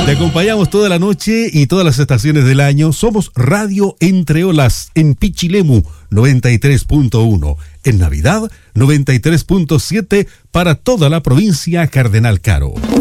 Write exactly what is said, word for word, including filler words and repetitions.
Te acompañamos toda la noche y todas las estaciones del año. Somos Radio Entre Olas en Pichilemu noventa y tres punto uno. En Navidad noventa y tres punto siete para toda la provincia Cardenal Caro.